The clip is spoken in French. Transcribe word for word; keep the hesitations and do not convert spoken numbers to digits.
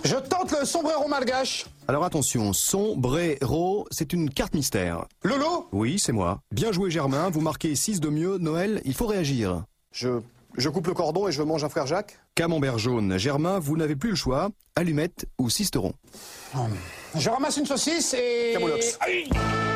Je tente le sombrero malgache. Alors attention, sombrero, c'est une carte mystère. Lolo? Oui, c'est moi. Bien joué Germain, vous marquez six de mieux. Noël, il faut réagir. Je, je coupe le cordon et je mange un frère Jacques. Camembert jaune. Germain, vous n'avez plus le choix. Allumette ou cisteron. Je ramasse une saucisse et... Camoulox. Aïe.